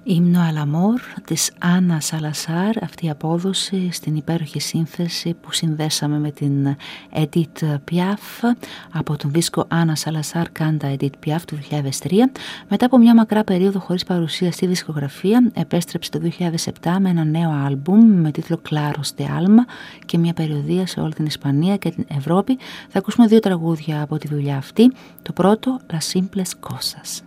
Ύμνο Αλαμόρ της Άννα Σαλασάρ, αυτή η απόδοση στην υπέροχη σύνθεση που συνδέσαμε με την Edith Piaf από τον δίσκο Άννα Σαλασάρ Canta Edith Piaf του 2003. Μετά από μια μακρά περίοδο χωρίς παρουσία στη δισκογραφία, επέστρεψε το 2007 με ένα νέο άλμπουμ με τίτλο Claros de Alma και μια περιοδεία σε όλη την Ισπανία και την Ευρώπη. Θα ακούσουμε δύο τραγούδια από τη δουλειά αυτή. Το πρώτο, Las Simples Cosas.